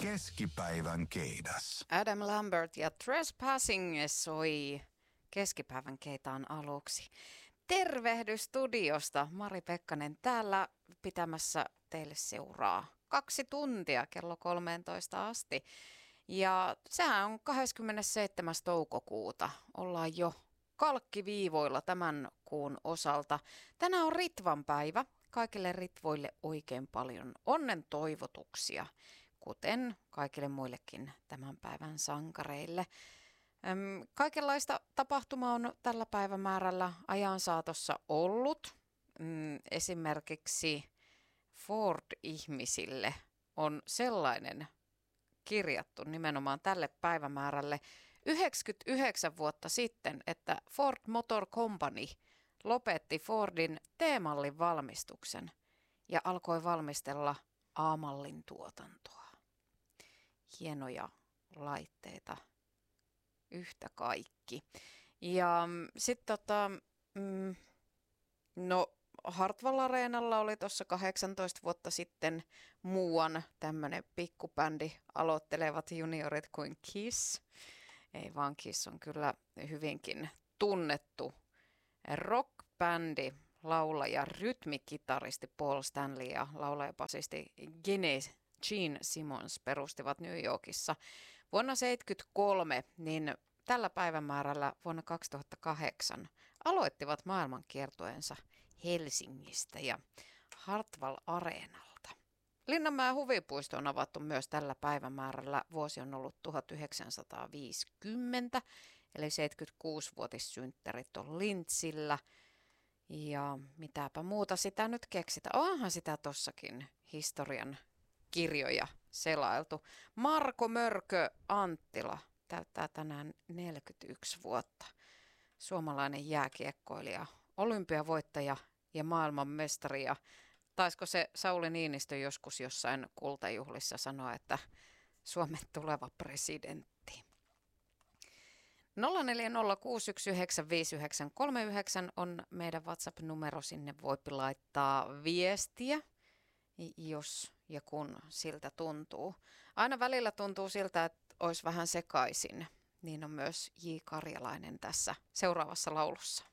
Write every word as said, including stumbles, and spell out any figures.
Keskipäivän keidas. Adam Lambert ja Trespassing soi keskipäivän keitaan aluksi. Tervehdys studiosta, Mari Pekkanen täällä pitämässä teille seuraa kaksi tuntia kello kolmeentoista asti. Ja sehän on kahdeskymmenesseitsemäs toukokuuta, ollaan jo kalkkiviivoilla tämän kuun osalta. Tänään on Ritvan päivä, kaikille ritvoille oikein paljon onnen toivotuksia, kuten kaikille muillekin tämän päivän sankareille. Kaikenlaista tapahtumaa on tällä päivämäärällä ajan saatossa ollut. Esimerkiksi Ford-ihmisille on sellainen kirjattu nimenomaan tälle päivämäärälle yhdeksänkymmentäyhdeksän vuotta sitten, että Ford Motor Company lopetti Fordin T-mallin valmistuksen ja alkoi valmistella A-mallin tuotantoa. Hienoja laitteita yhtä kaikki. Ja sitten tota, mm, no Hartwall Areenalla oli tuossa kahdeksantoista vuotta sitten muuan tämmöinen pikkubändi aloittelevat juniorit kuin Kiss. Ei vaan Kiss on kyllä hyvinkin tunnettu rockbändi. Laulaja, rytmikitaristi Paul Stanley ja laulajabasisti Gene Gene Simmons perustivat New Yorkissa vuonna seitsemänkymmentäkolme, niin tällä päivämäärällä vuonna kaksituhattakahdeksan aloittivat maailmankiertueensa Helsingistä ja Hartwall Areenalta. Linnanmäen huvipuisto on avattu myös tällä päivämäärällä. Vuosi on ollut tuhatyhdeksänsataaviisikymmentä, eli seitsemänkymmentäkuusi-vuotissynttärit on Lintsillä. Ja mitäpä muuta sitä nyt keksitä. Onhan sitä tossakin historian kirjoja selailtu. Marko Mörkö Anttila täyttää tänään neljäkymmentäyksi vuotta. Suomalainen jääkiekkoilija, olympiavoittaja ja maailmanmestari. Ja taisiko se Sauli Niinistö joskus jossain kultajuhlissa sanoa, että Suomen tuleva presidentti. nolla neljä nolla kuusi yksi yhdeksän viisi yhdeksän kolme yhdeksän on meidän WhatsApp-numero. Sinne voi laittaa viestiä, jos ja kun siltä tuntuu. Aina välillä tuntuu siltä, että olisi vähän sekaisin. Niin on myös J. Karjalainen tässä seuraavassa laulussa.